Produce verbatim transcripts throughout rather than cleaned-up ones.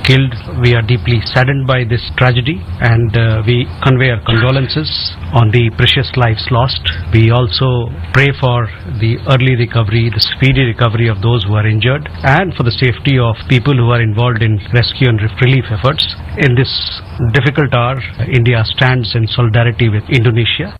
killed. We are deeply saddened by this tragedy, and uh, we convey our condolences on the precious lives lost. We also pray for the early recovery, the speedy recovery of those who are injured, and for the safety of people who are involved in rescue and relief efforts. In this difficult hour, India stands in solidarity with Indonesia.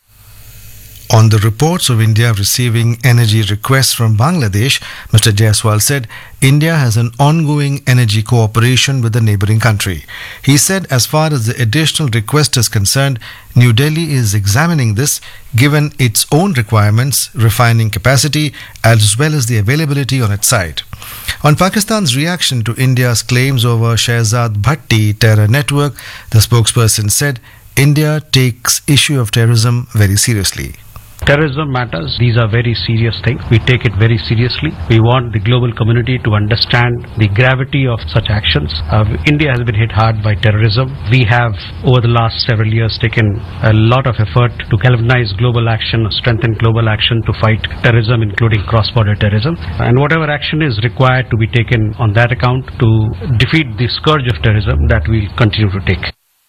On the reports of India receiving energy requests from Bangladesh, Mister Jaiswal said India has an ongoing energy cooperation with the neighbouring country. He said as far as the additional request is concerned, New Delhi is examining this given its own requirements, refining capacity as well as the availability on its side. On Pakistan's reaction to India's claims over Shehzad Bhatti terror network, the spokesperson said India takes issue of terrorism very seriously. Terrorism matters. These are very serious things. We take it very seriously. We want the global community to understand the gravity of such actions. Uh, India has been hit hard by terrorism. We have, over the last several years, taken a lot of effort to galvanize global action, strengthen global action to fight terrorism, including cross-border terrorism. And whatever action is required to be taken on that account to defeat the scourge of terrorism, that we'll continue to take.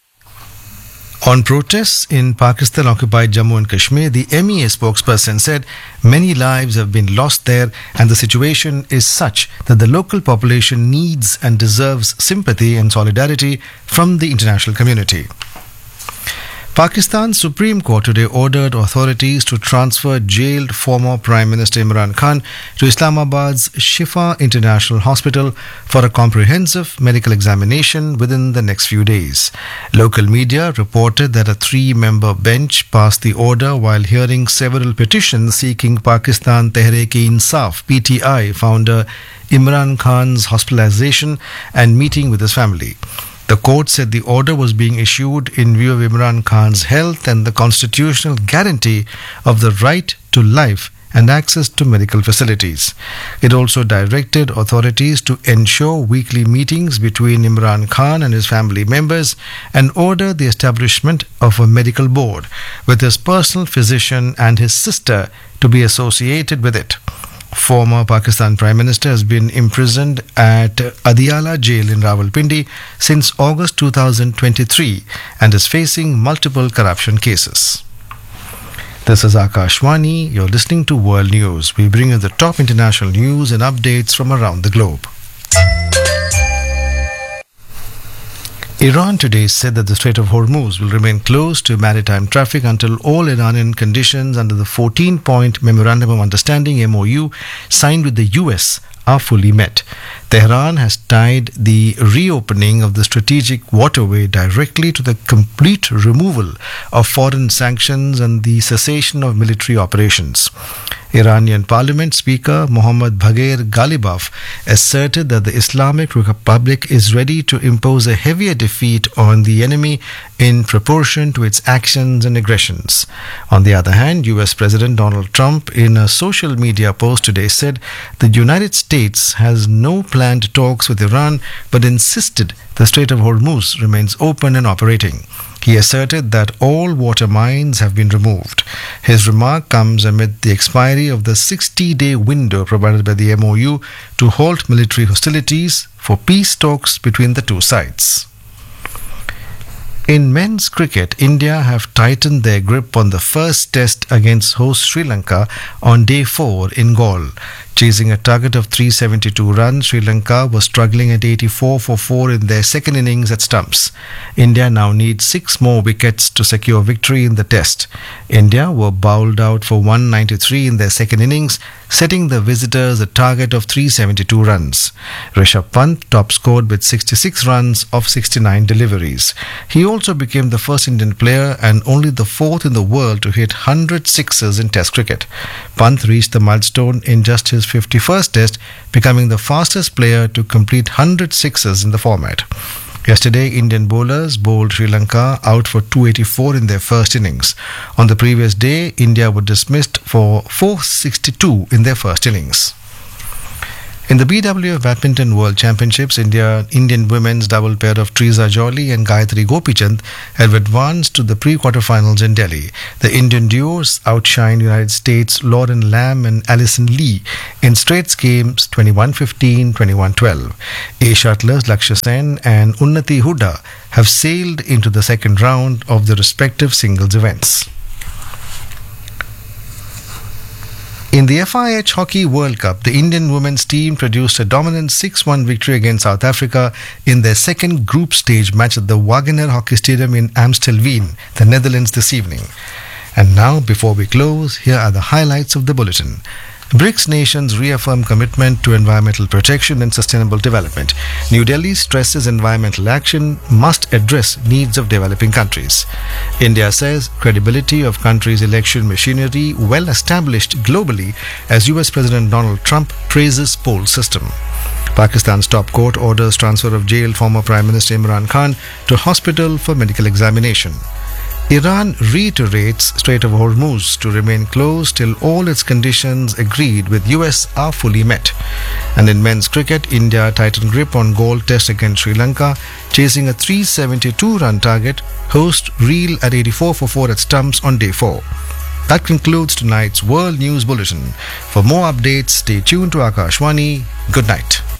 On protests in Pakistan-occupied Jammu and Kashmir, the M E A spokesperson said many lives have been lost there and the situation is such that the local population needs and deserves sympathy and solidarity from the international community. Pakistan's Supreme Court today ordered authorities to transfer jailed former Prime Minister Imran Khan to Islamabad's Shifa International Hospital for a comprehensive medical examination within the next few days. Local media reported that a three-member bench passed the order while hearing several petitions seeking Pakistan Tehreek-e-Insaf P T I founder Imran Khan's hospitalization and meeting with his family. The court said the order was being issued in view of Imran Khan's health and the constitutional guarantee of the right to life and access to medical facilities. It also directed authorities to ensure weekly meetings between Imran Khan and his family members and order the establishment of a medical board with his personal physician and his sister to be associated with it. Former Pakistan Prime Minister has been imprisoned at Adiala Jail in Rawalpindi since August two thousand twenty-three and is facing multiple corruption cases. This is Akashwani. You're listening to World News. We bring you the top international news and updates from around the globe. Iran today said that the Strait of Hormuz will remain closed to maritime traffic until all Iranian conditions under the fourteen-point Memorandum of Understanding M O U signed with the U S are fully met. Tehran has tied the reopening of the strategic waterway directly to the complete removal of foreign sanctions and the cessation of military operations. Iranian Parliament Speaker Mohammad Bagher Ghalibaf asserted that the Islamic Republic is ready to impose a heavier defeat on the enemy in proportion to its actions and aggressions. On the other hand, U S President Donald Trump, in a social media post today, said the United States has no planned talks with Iran but insisted the Strait of Hormuz remains open and operating. He asserted that all water mines have been removed. His remark comes amid the expiry of the sixty-day window provided by the M O U to halt military hostilities for peace talks between the two sides. In men's cricket, India have tightened their grip on the first test against host Sri Lanka on day four in Galle. Chasing a target of three hundred seventy-two runs, Sri Lanka was struggling at eighty-four for four in their second innings at stumps. India now needs six more wickets to secure victory in the test. India were bowled out for one hundred ninety-three in their second innings, setting the visitors a target of three hundred seventy-two runs. Rishabh Pant top scored with sixty-six runs of sixty-nine deliveries. He also became the first Indian player and only the fourth in the world to hit one hundred sixes in Test cricket. Pant reached the milestone in just his fifty-first Test, becoming the fastest player to complete one hundred sixes in the format. Yesterday, Indian bowlers bowled Sri Lanka out for two hundred eighty-four in their first innings. On the previous day, India were dismissed for four hundred sixty-two in their first innings. In the B W F Badminton World Championships, India Indian women's double pair of Teresa Jolly and Gayatri Gopichand have advanced to the pre-quarterfinals in Delhi. The Indian duos outshined United States' Lauren Lam and Alison Lee in straight games twenty-one fifteen, twenty-one twelve. A shuttlers Lakshya Sen and Unnati Huda have sailed into the second round of the respective singles events. In the F I H Hockey World Cup, the Indian women's team produced a dominant six one victory against South Africa in their second group stage match at the Wagener Hockey Stadium in Amstelveen, the Netherlands this evening. And now, before we close, here are the highlights of the bulletin. BRICS nations reaffirm commitment to environmental protection and sustainable development. New Delhi stresses environmental action must address needs of developing countries. India says credibility of country's election machinery well established globally as U S President Donald Trump praises poll system. Pakistan's top court orders transfer of jailed former Prime Minister Imran Khan to hospital for medical examination. Iran reiterates Strait of Hormuz to remain closed till all its conditions agreed with U S are fully met. And in men's cricket, India tightened grip on goal test against Sri Lanka, chasing a three seventy-two run target, host reel at eighty-four for four at stumps on day four. That concludes tonight's World News Bulletin. For more updates, stay tuned to Akashwani. Good night.